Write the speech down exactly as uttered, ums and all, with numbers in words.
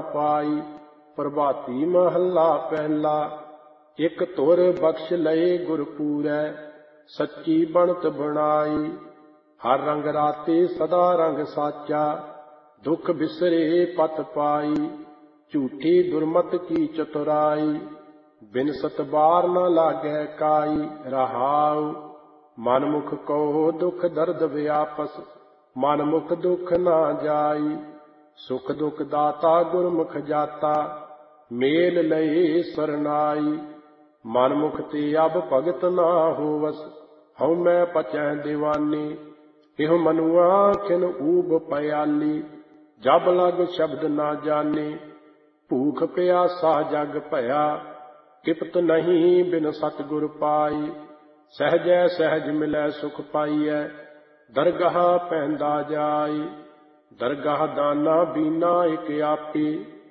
ਪਾਈ। ਪ੍ਰਭਾਤੀ ਮਹੱਲਾ ਪਹਿਲਾ। ਇਕ ਧੁਰ ਬਖਸ਼ ਲਏ ਗੁਰ ਪੂਰੈ, ਸੱਚੀ ਬਣਤ ਬਣਾਈ। ਹਰ ਰੰਗ ਰਾਤੇ ਸਦਾ ਰੰਗ ਸਾਚਾ, ਦੁਖ ਬਿਸਰੇ ਪਤ ਪਾਈ। ਝੂਠੀ ਦੁਰਮਤ ਕੀ ਚਤੁਰਾਈ, ਬਿਨਸਤ ਬਾਰ ਨ ਲਾਗੈ ਕਾਈ। ਰਹਾਉ ਮਨ ਮੁਖ ਕਉ ਦੁਖ ਦਰਦ ਵਿਆਪਸ, ਮਨ ਮੁਖ ਦੁਖ ਨਾ ਜਾਈ। ਸੁਖ ਦੁਖ ਦਾਤਾ ਗੁਰਮੁਖ ਜਾਤਾ, ਮੇਲ ਲਏ ਸਰਨਾਈ। ਮਨ ਮੁਖ ਤੇ ਅਬ ਭਗਤ ਨਾ ਹੋਵਸ, ਹਉ ਮੈਂ ਪਚੈ ਦੀਵਾਨੀ। ਇਹੋ ਮਨੁਆ ਖਿਨ ਊਬ ਪਿਆਲੀ, ਜਬ ਲਗ ਸ਼ਬਦ ਨਾ ਜਾਨੀ। ਭੂਖ ਪਿਆਸਾ ਜਗ ਭਇਆ, ਕਿਪਤ ਨਹੀਂ ਬਿਨ ਸਤਿਗੁਰ ਪਾਈ। ਸਹਿਜੈ ਸਹਿਜ ਮਿਲੈ ਸੁਖ ਪਾਈਐ, ਦਰਗਾਹ ਪੈਂਦਾ ਜਾਈ। ਦਰਗਾਹ ਦਾਨਾ ਬੀਨਾ ਇਕ ਆਪੀ,